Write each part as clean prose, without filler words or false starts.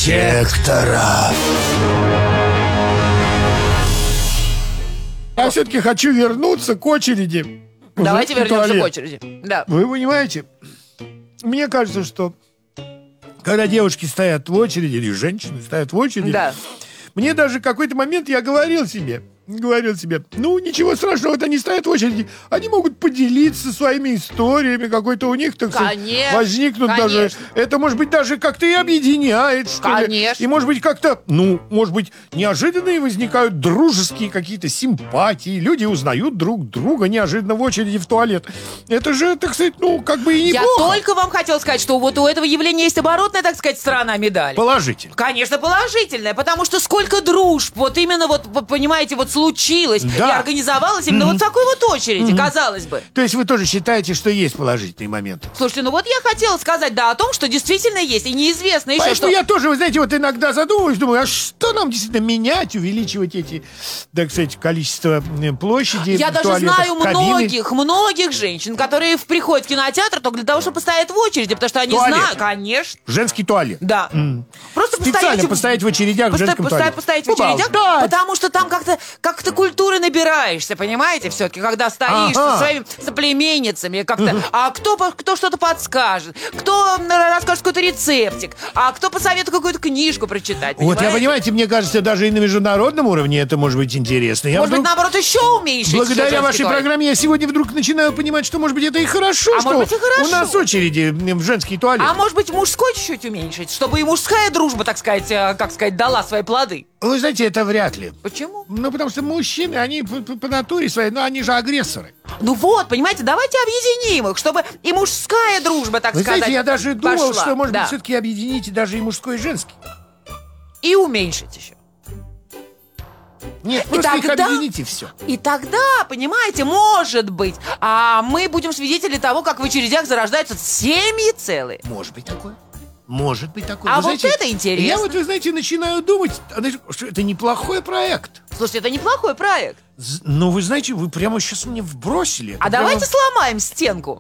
сектора. Я все-таки хочу вернуться к очереди. Давайте вернемся к очереди. Да. Вы понимаете, мне кажется, что когда девушки стоят в очереди, или женщины стоят в очереди, Да. мне даже в какой-то момент я говорил себе, ну, ничего страшного, вот они стоят в очереди, они могут поделиться своими историями, какой-то у них, так сказать, Конечно, возникнут даже, конечно. это, может быть, даже как-то и объединяет, что ли. Конечно. И, может быть, как-то, может быть, неожиданные возникают дружеские какие-то симпатии, люди узнают друг друга неожиданно в очереди в туалет. Это же, так сказать, как бы и Я неплохо. только вам хотела сказать, что вот у этого явления есть оборотная, так сказать, сторона медали. Положительно. Конечно, положительная, потому что сколько дружб, вот именно вот, понимаете, вот случилось Да. и организовалось именно вот в такой вот очереди, казалось бы. То есть вы тоже считаете, что есть положительные моменты? Слушайте, ну вот я хотела сказать, да, о том, что действительно есть, и неизвестно еще, Поэтому что... я тоже, вы знаете, вот иногда задумываюсь, думаю, а что нам действительно менять, увеличивать эти, так сказать, количество площади, Я даже туалетов, знаю кабины? многих женщин, которые приходят в кинотеатр только для того, чтобы постоять в очереди, потому что они Туалет. знают, конечно. Женский туалет. Да. Просто Специально постоять в очередях в женском туалете. Постоять в очередях, Поболтать. потому что там как-то культуры набираешься, понимаете, все-таки, когда стоишь со своими соплеменницами, как-то, а кто что-то подскажет, кто расскажет какой-то рецептик, а кто посоветует какую-то книжку прочитать, Вот, понимаете? понимаете, мне кажется, даже и на международном уровне это может быть интересно. Я Может быть, вдруг, наоборот, еще уменьшить благодаря женский вашей туалет. программе, я сегодня вдруг начинаю понимать, что, может быть, это и хорошо, А что может быть, и хорошо. у нас очереди в женский туалет. А может быть, мужской чуть-чуть уменьшить, чтобы и мужская дружба, так сказать, как сказать, дала свои плоды. Вы знаете, это вряд ли. Почему? Потому что мужчины, они по натуре своей, они же агрессоры. Ну вот, понимаете, давайте объединим их, чтобы и мужская дружба, так Вы сказать, знаете, я даже думал, пошла. что, может Да. быть, все-таки объедините даже и мужской, и женский. И уменьшить еще. Нет, И просто их тогда- объедините все. И тогда, понимаете, может быть, мы будем свидетели того, как в очередях зарождаются семьи целые. Может быть такое. Может быть такое. А Вы вот знаете, это интересно. Я вот, вы знаете, начинаю думать, что это неплохой проект. Слушайте, это неплохой проект. Ну, вы знаете, вы прямо сейчас мне вбросили. Это А прямо- давайте сломаем стенку.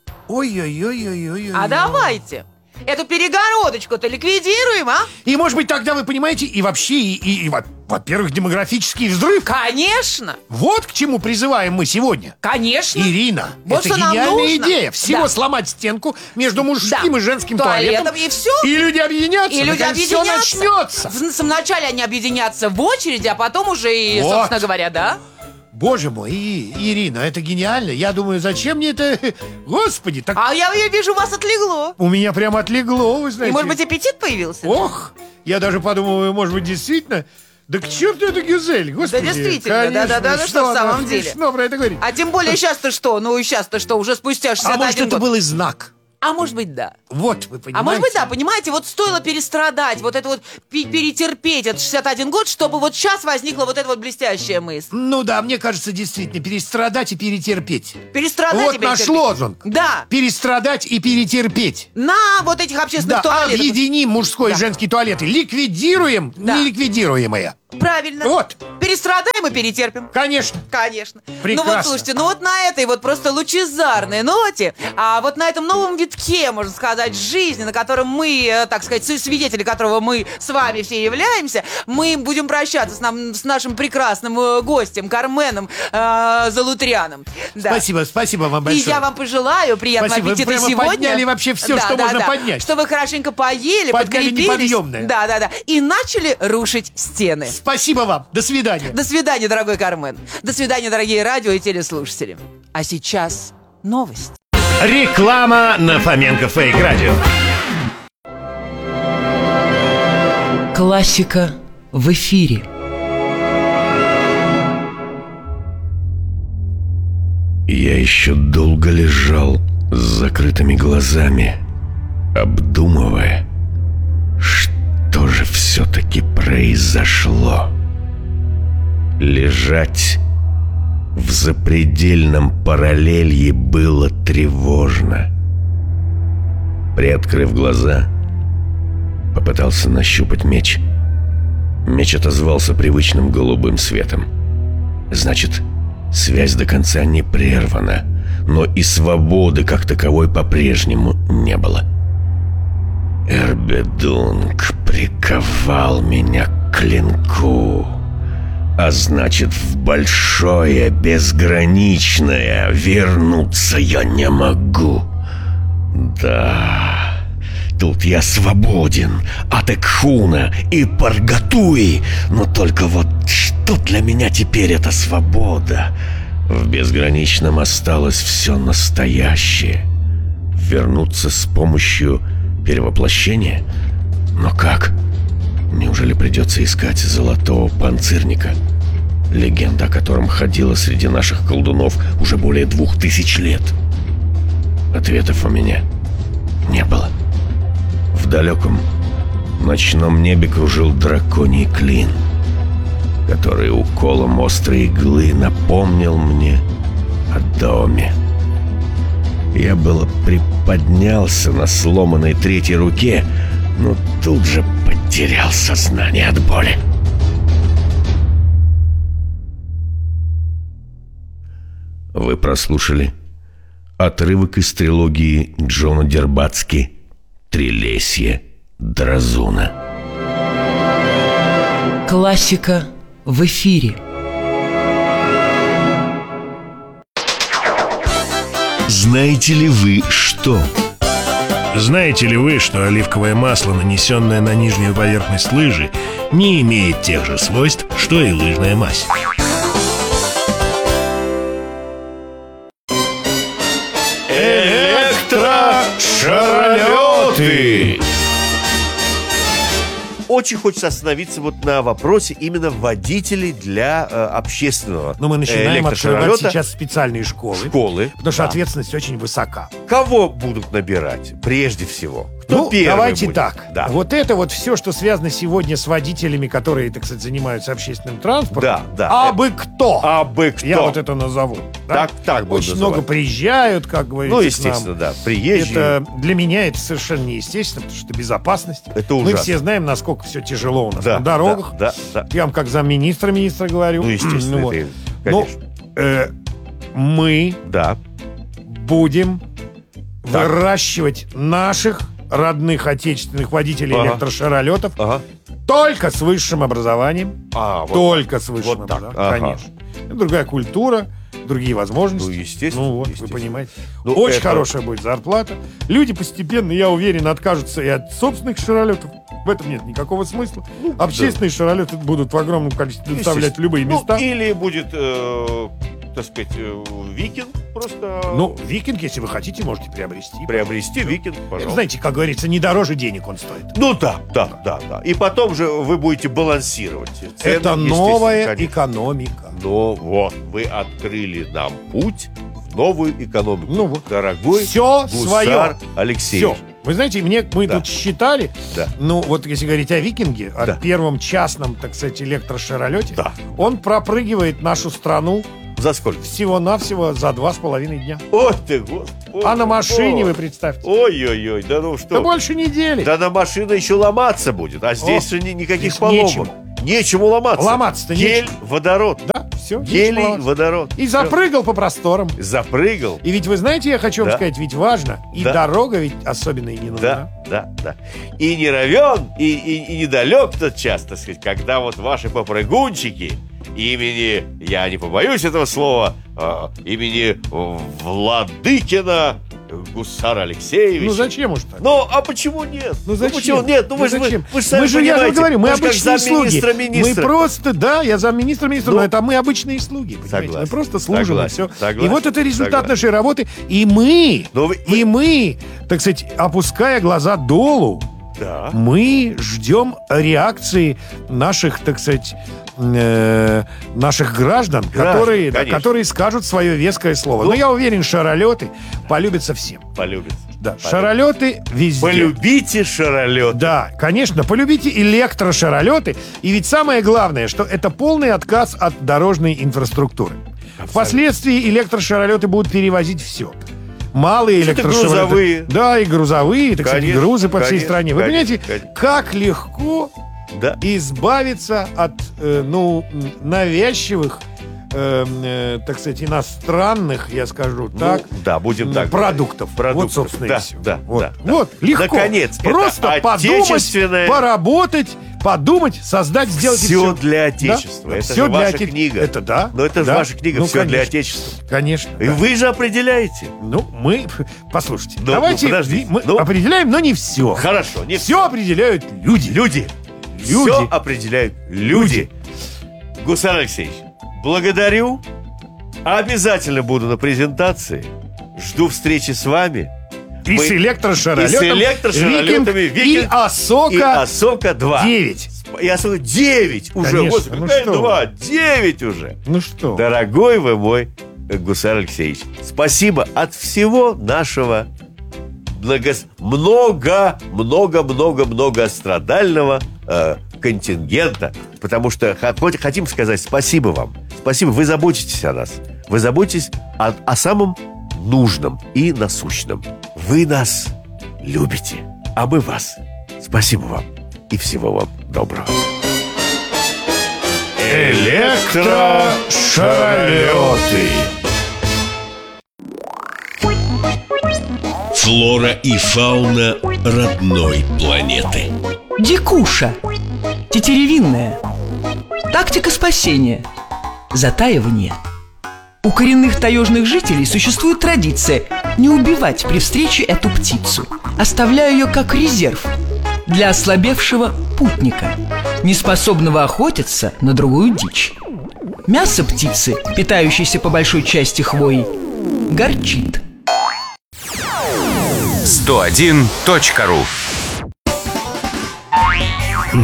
Ой-ой-ой-ой-ой. А давайте. Эту перегородочку-то ликвидируем, а? И, может быть, тогда вы понимаете, и вообще, во-первых, демографический взрыв. Конечно. Вот к чему призываем мы сегодня. Конечно. Ирина, Вот это что нам гениальная нужно. идея. Всего Да. сломать стенку между мужским Да. и женским Туалетом, туалетом. и всё. И люди объединятся. И люди Наконец, объединятся. Все начнется. В самом начале они объединятся в очереди, а потом уже и, Вот. собственно говоря, да? Боже мой, Ирина, это гениально. Я думаю, зачем мне это... Господи, так А я вижу, у вас отлегло. у меня прямо отлегло, вы знаете. И, может быть, аппетит появился? Ох, я даже подумал, может быть, действительно... Да к черту эту Гюзель, господи. действительно, конечно, да, ну что в самом она деле? смешно про это говорить. А тем более сейчас-то что? Ну, сейчас-то что? Уже спустя 61 А может, это год. был и знак? А может быть, да. Вот, вы понимаете. А может быть, да, понимаете, вот стоило перестрадать, вот это вот перетерпеть этот 61 год, чтобы вот сейчас возникла вот эта вот блестящая мысль. Ну да, мне кажется, действительно, перестрадать и перетерпеть. Перестрадать Вот и наш перетерпеть. лозунг. Да. Перестрадать и перетерпеть. На вот этих общественных Да, туалетах. объединим мужской и женский туалеты. Ликвидируем Да. неликвидируемое. Правильно. Вот. Перестрадаем и перетерпим. Конечно. Конечно. Прекрасно. Ну вот, слушайте, ну вот на этой вот просто лучезарной ноте, а вот на этом новом витке, можно сказать, жизни, на котором мы, так сказать, свидетели которого мы с вами все являемся, мы будем прощаться с нашим прекрасным гостем Карменом Залутрианом. Да. Спасибо вам И большое. я вам пожелаю приятного Спасибо, вы аппетита прямо сегодня. подняли вообще всё, что можно поднять. Что вы хорошенько поели, Подняли подкрепились. неподъемное. Да. И начали рушить стены. Спасибо вам. До свидания. До свидания, дорогой Кармен. До свидания, дорогие радио и телеслушатели. А сейчас новость. Реклама на Фоменко Фейк Радио. Классика в эфире. Я еще долго лежал с закрытыми глазами, обдумывая, что же все-таки произошло. Лежать в запредельном параллелье было тревожно. Приоткрыв глаза, попытался нащупать меч. Меч отозвался привычным голубым светом. Значит, связь до конца не прервана, но и свободы как таковой по-прежнему не было. Эрбедунг приковал приковал меня к клинку. А значит, в большое, безграничное вернуться я не могу. Да, тут я свободен от Экхуна и Паргатуи. Но только вот что для меня теперь эта свобода? В безграничном осталось все настоящее. Вернуться с помощью перевоплощения? Но как? Неужели придется искать золотого панцирника? Легенда о котором ходила среди наших колдунов уже более 2000 лет. Ответов у меня не было. В далеком ночном небе кружил драконий клин, который уколом острой иглы напомнил мне о доме. Я было приподнялся на сломанной третьей руке, но тут же потерял сознание от боли. Вы прослушали отрывок из трилогии Джона Дербацки «Трилесье Дразуна». Классика в эфире. Знаете ли вы что? Знаете ли вы, что оливковое масло, нанесенное на нижнюю поверхность лыжи, не имеет тех же свойств, что и лыжная мазь? Электрошаролеты! Очень хочется остановиться вот на вопросе именно водителей для общественного Но мы начинаем открывать электрошаролета. сейчас специальные школы. Да. Потому что ответственность очень высока. Кого будут набирать прежде всего? Кто первый давайте будет? так. Да. Вот это вот все, что связано сегодня с водителями, которые, так сказать, занимаются общественным транспортом. Да. Абы кто. Абы кто. Я вот это назову. Да? Так будут Очень называть. много приезжают, как говорится, Ну, к естественно, нам. да. Приезжие. Это для меня это совершенно неестественно, потому что это безопасность. Это Мы ужасно. все знаем, насколько все тяжело у нас Да, на дорогах. да. Я вам как замминистра говорю. Ну, естественно, Ну, вот. это, Ну, конечно. мы Да. будем Так. выращивать наших родных отечественных водителей Ага. электрошаролетов Ага. только с высшим образованием. Вот Только с высшим Вот так. образованием. Ага. Конечно. Это другая культура, другие возможности. Ну, естественно, Ну, вот, вы естественно. понимаете. Ну, Очень это- хорошая будет зарплата. Люди постепенно, я уверен, откажутся и от собственных шаролетов. В этом нет никакого смысла. Общественные шаролеты будут в огромном количестве доставлять в любые Ну, места. или будет, так сказать, викинг просто Ну, викинг, если вы хотите, можете приобрести. приобрести викинг, пожалуйста. Знаете, как говорится, не дороже денег он стоит. Ну да. И потом же вы будете балансировать цены, Это естественно, новая конечно. экономика. Но вот, вы открыли нам путь в новую экономику. Ну вот. Дорогой Всё гусар своё. Алексеевич. Все. Вы знаете, мы Да. тут считали, Да. ну вот если говорить о викинге, о Да. первом частном, так сказать, электрошаролете, Да. он пропрыгивает нашу страну За сколько? всего-навсего за 2,5 дня. Ой ты, господи. А на машине, Ой. вы представьте, Ой-ой-ой, да ну да что. больше недели. Да на машина еще ломаться будет, а здесь же никаких здесь поломок. Нечему ломаться. Ломаться-то Гель, нечему. водород. Да, все. Гелий, водород. И Всё. запрыгал по просторам. Запрыгал. И ведь вы знаете, я хочу вам Да. сказать, ведь важно, и Да. дорога ведь особенно и не нужна. Да. И не равен, и недалек тот час, так сказать, когда вот ваши попрыгунчики имени, я не побоюсь этого слова, имени Владыкина Гусара Алексеевича. Ну зачем уж так? Ну, а почему нет? Ну зачем? почему нет? Ну, вы же зачем? сами мы же, я же понимаете. говорю, мы же как обычные слуги. замминистра Мы министра. просто, да, я замминистра министра, Ну, но это мы обычные слуги, понимаете? согласен, Мы просто служим, и согласен, все. согласен, И вот это результат согласен. нашей работы. И мы, Но так сказать, опуская глаза долу, Да. мы ждем реакции наших, так сказать, наших граждан, которые, конечно. которые скажут свое веское слово. Ну. Но я уверен, шаролеты полюбятся всем. Полюбится. Да, шаролеты везде. Полюбите шаролет. Да, конечно, полюбите электрошаролеты. И ведь самое главное, что это полный отказ от дорожной инфраструктуры. Впоследствии электрошаролеты будут перевозить все. Малые Что-то электрошаролеты. грузовые. Да, и грузовые, так сказать, Конечно, грузы по всей конечно, стране. Вы конечно, понимаете, конечно. как легко Да. избавиться от навязчивых так сказать, иностранных, я скажу так, да, будем так продуктов. говорить. Вот, собственно, да, и все. да, Вот, да. вот, легко. Наконец, просто это подумать, отечественное... поработать, подумать, создать, сделать и Все все. для Отечества. Да? Это Всё же для ваша Оте- книга. Это да. Но это же да. ваша книга, Ну, все для конечно. Отечества. Конечно. И да. вы же определяете. Ну, мы... Послушайте, Ну, давайте подождите. мы Ну. определяем, но не все. Хорошо, не Все определяют люди. Люди. Люди. Все определяют люди. Гусар Алексеевич, благодарю. Обязательно буду на презентации. Жду встречи с вами. И с электрошаролетом. И с электрошаролетами. И Осока. И Осока 2. 9. И Осока 9 уже. Конечно, Господи, ну какая что 2? 9 уже. Ну что? Дорогой вы мой Гусар Алексеевич, спасибо от всего нашего многострадального контингента, потому что хотим сказать спасибо вам. Спасибо, вы заботитесь о нас. Вы заботитесь о самом нужном и насущном. Вы нас любите, а мы вас. Спасибо вам и всего вам доброго. Электрошаролеты. Флора и фауна родной планеты. Дикуша. Тетеревинная. Тактика спасения. Затаивание. У коренных таежных жителей существует традиция не убивать при встрече эту птицу, оставляя ее как резерв для ослабевшего путника, не способного охотиться на другую дичь. Мясо птицы, питающейся по большой части хвоей, горчит. 101.ру.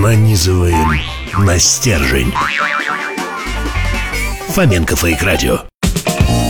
Нанизываем на стержень. Фоменко Фейк Радио.